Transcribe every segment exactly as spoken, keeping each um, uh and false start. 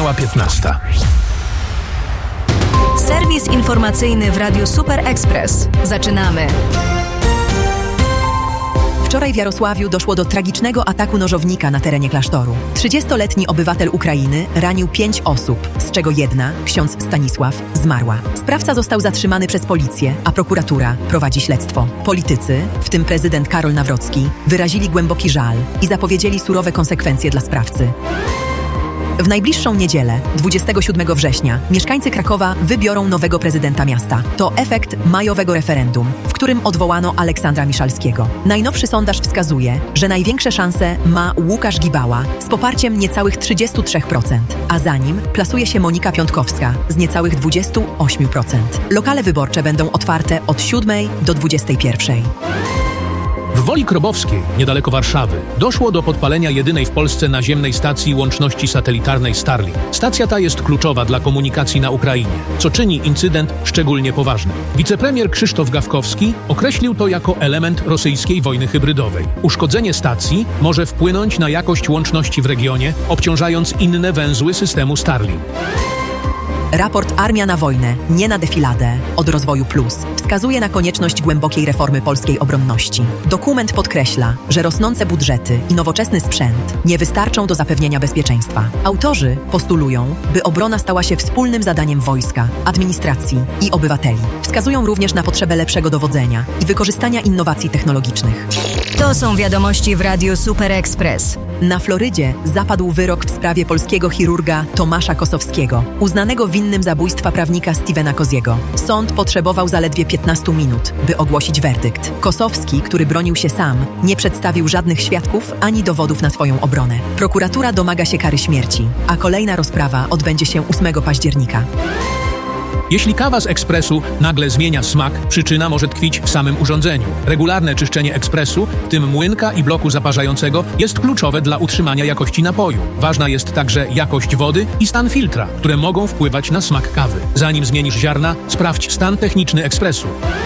Minęła piętnasta. Serwis informacyjny w Radiu Super Express. Zaczynamy. Wczoraj w Jarosławiu doszło do tragicznego ataku nożownika na terenie klasztoru. trzydziestoletni obywatel Ukrainy ranił pięć osób, z czego jedna, ksiądz Stanisław, zmarła. Sprawca został zatrzymany przez policję, a prokuratura prowadzi śledztwo. Politycy, w tym prezydent Karol Nawrocki, wyrazili głęboki żal i zapowiedzieli surowe konsekwencje dla sprawcy. W najbliższą niedzielę, dwudziestego siódmego września, mieszkańcy Krakowa wybiorą nowego prezydenta miasta. To efekt majowego referendum, w którym odwołano Aleksandra Miszalskiego. Najnowszy sondaż wskazuje, że największe szanse ma Łukasz Gibała z poparciem niecałych trzydzieści trzy procent, a za nim plasuje się Monika Piątkowska z niecałych dwadzieścia osiem procent. Lokale wyborcze będą otwarte od siódmej do dwudziestej pierwszej. W Woli Krobowskiej, niedaleko Warszawy, doszło do podpalenia jedynej w Polsce naziemnej stacji łączności satelitarnej Starlink. Stacja ta jest kluczowa dla komunikacji na Ukrainie, co czyni incydent szczególnie poważny. Wicepremier Krzysztof Gawkowski określił to jako element rosyjskiej wojny hybrydowej. Uszkodzenie stacji może wpłynąć na jakość łączności w regionie, obciążając inne węzły systemu Starlink. Raport Armia na wojnę, nie na defiladę od Rozwoju Plus wskazuje na konieczność głębokiej reformy polskiej obronności. Dokument podkreśla, że rosnące budżety i nowoczesny sprzęt nie wystarczą do zapewnienia bezpieczeństwa. Autorzy postulują, by obrona stała się wspólnym zadaniem wojska, administracji i obywateli. Wskazują również na potrzebę lepszego dowodzenia i wykorzystania innowacji technologicznych. To są wiadomości w Radiu Super Express. Na Florydzie zapadł wyrok w sprawie polskiego chirurga Tomasza Kosowskiego, uznanego winnym zabójstwa prawnika Stevena Koziego. Sąd potrzebował zaledwie piętnaście minut, by ogłosić werdykt. Kosowski, który bronił się sam, nie przedstawił żadnych świadków ani dowodów na swoją obronę. Prokuratura domaga się kary śmierci, a kolejna rozprawa odbędzie się ósmego października. Jeśli kawa z ekspresu nagle zmienia smak, przyczyna może tkwić w samym urządzeniu. Regularne czyszczenie ekspresu, w tym młynka i bloku zaparzającego, jest kluczowe dla utrzymania jakości napoju. Ważna jest także jakość wody i stan filtra, które mogą wpływać na smak kawy. Zanim zmienisz ziarna, sprawdź stan techniczny ekspresu.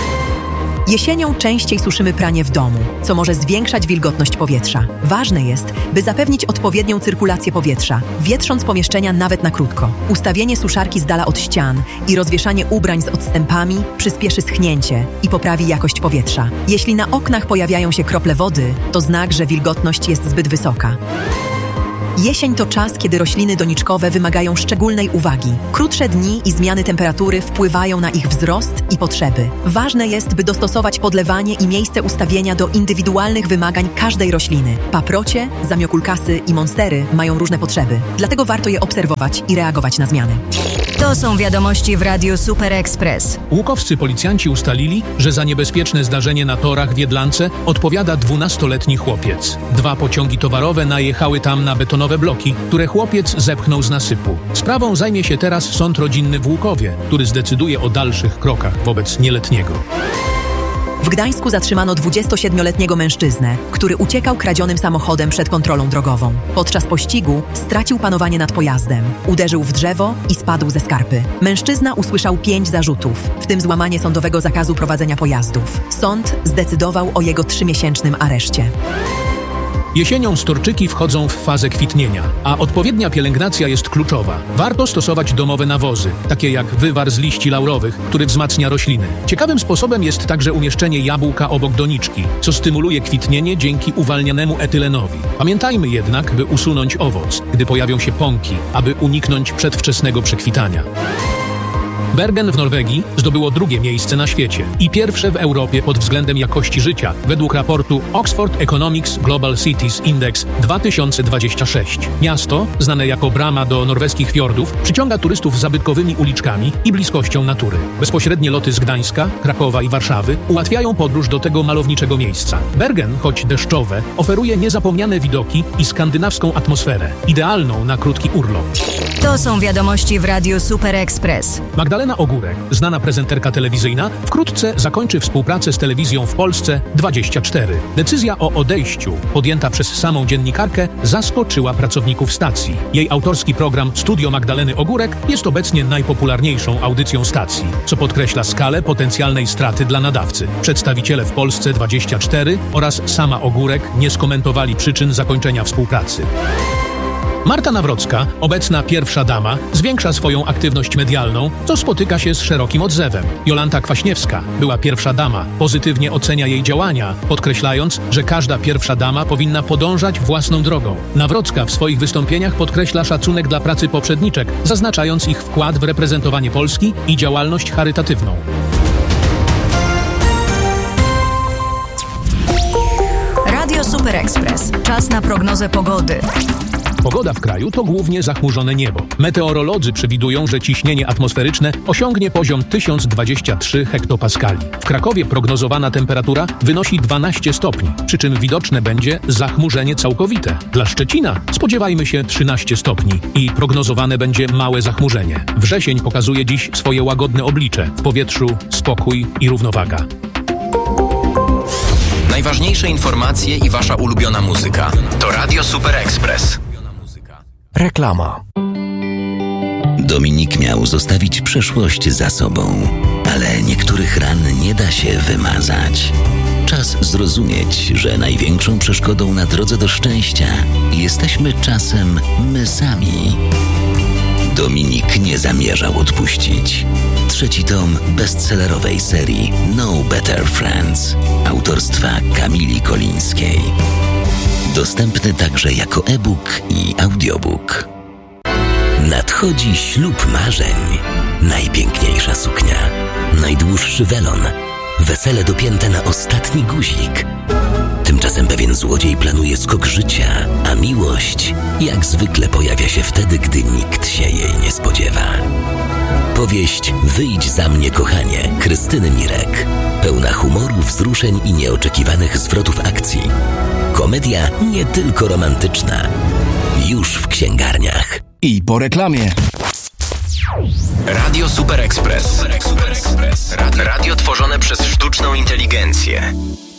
Jesienią częściej suszymy pranie w domu, co może zwiększać wilgotność powietrza. Ważne jest, by zapewnić odpowiednią cyrkulację powietrza, wietrząc pomieszczenia nawet na krótko. Ustawienie suszarki z dala od ścian i rozwieszanie ubrań z odstępami przyspieszy schnięcie i poprawi jakość powietrza. Jeśli na oknach pojawiają się krople wody, to znak, że wilgotność jest zbyt wysoka. Jesień to czas, kiedy rośliny doniczkowe wymagają szczególnej uwagi. Krótsze dni i zmiany temperatury wpływają na ich wzrost i potrzeby. Ważne jest, by dostosować podlewanie i miejsce ustawienia do indywidualnych wymagań każdej rośliny. Paprocie, zamiokulkasy i monstery mają różne potrzeby, dlatego warto je obserwować i reagować na zmiany. To są wiadomości w Radiu Super Express. Łukowscy policjanci ustalili, że za niebezpieczne zdarzenie na torach w Jedlance odpowiada dwunastoletni chłopiec. Dwa pociągi towarowe najechały tam na betonowe bloki, które chłopiec zepchnął z nasypu. Sprawą zajmie się teraz sąd rodzinny w Łukowie, który zdecyduje o dalszych krokach wobec nieletniego. W Gdańsku zatrzymano dwudziestosiedmioletniego mężczyznę, który uciekał kradzionym samochodem przed kontrolą drogową. Podczas pościgu stracił panowanie nad pojazdem, uderzył w drzewo i spadł ze skarpy. Mężczyzna usłyszał pięć zarzutów, w tym złamanie sądowego zakazu prowadzenia pojazdów. Sąd zdecydował o jego trzymiesięcznym areszcie. Jesienią storczyki wchodzą w fazę kwitnienia, a odpowiednia pielęgnacja jest kluczowa. Warto stosować domowe nawozy, takie jak wywar z liści laurowych, który wzmacnia rośliny. Ciekawym sposobem jest także umieszczenie jabłka obok doniczki, co stymuluje kwitnienie dzięki uwalnianemu etylenowi. Pamiętajmy jednak, by usunąć owoc, gdy pojawią się pąki, aby uniknąć przedwczesnego przekwitania. Bergen w Norwegii zdobyło drugie miejsce na świecie i pierwsze w Europie pod względem jakości życia, według raportu Oxford Economics Global Cities Index dwa tysiące dwudziesty szósty. Miasto, znane jako brama do norweskich fiordów, przyciąga turystów zabytkowymi uliczkami i bliskością natury. Bezpośrednie loty z Gdańska, Krakowa i Warszawy ułatwiają podróż do tego malowniczego miejsca. Bergen, choć deszczowe, oferuje niezapomniane widoki i skandynawską atmosferę, idealną na krótki urlop. To są wiadomości w Radiu Super Express. Magdalena Ogórek, znana prezenterka telewizyjna, wkrótce zakończy współpracę z telewizją w Polsce dwadzieścia cztery. Decyzja o odejściu, podjęta przez samą dziennikarkę, zaskoczyła pracowników stacji. Jej autorski program Studio Magdaleny Ogórek jest obecnie najpopularniejszą audycją stacji, co podkreśla skalę potencjalnej straty dla nadawcy. Przedstawiciele w Polsce dwadzieścia cztery oraz sama Ogórek nie skomentowali przyczyn zakończenia współpracy. Marta Nawrocka, obecna pierwsza dama, zwiększa swoją aktywność medialną, co spotyka się z szerokim odzewem. Jolanta Kwaśniewska, była pierwsza dama, pozytywnie ocenia jej działania, podkreślając, że każda pierwsza dama powinna podążać własną drogą. Nawrocka w swoich wystąpieniach podkreśla szacunek dla pracy poprzedniczek, zaznaczając ich wkład w reprezentowanie Polski i działalność charytatywną. Radio Super Express. Czas na prognozę pogody. Pogoda w kraju to głównie zachmurzone niebo. Meteorolodzy przewidują, że ciśnienie atmosferyczne osiągnie poziom tysiąc dwadzieścia trzy hektopaskali. W Krakowie prognozowana temperatura wynosi dwanaście stopni, przy czym widoczne będzie zachmurzenie całkowite. Dla Szczecina spodziewajmy się trzynaście stopni i prognozowane będzie małe zachmurzenie. Wrzesień pokazuje dziś swoje łagodne oblicze. W powietrzu spokój i równowaga. Najważniejsze informacje i wasza ulubiona muzyka. To Radio Super Express. Reklama. Dominik miał zostawić przeszłość za sobą, ale niektórych ran nie da się wymazać. Czas zrozumieć, że największą przeszkodą na drodze do szczęścia jesteśmy czasem my sami. Dominik nie zamierzał odpuścić. Trzeci tom bestsellerowej serii No Better Friends autorstwa Kamili Kolińskiej. Dostępny także jako e-book i audiobook. Nadchodzi ślub marzeń. Najpiękniejsza suknia, najdłuższy welon, wesele dopięte na ostatni guzik. Tymczasem pewien złodziej planuje skok życia, a miłość jak zwykle pojawia się wtedy, gdy nikt się jej nie spodziewa. Powieść Wyjdź za mnie, kochanie, Krystyny Mirek. Pełna humoru, wzruszeń i nieoczekiwanych zwrotów akcji. Komedia nie tylko romantyczna. Już w księgarniach. I po reklamie. Radio Super Express. Radio, radio tworzone przez sztuczną inteligencję.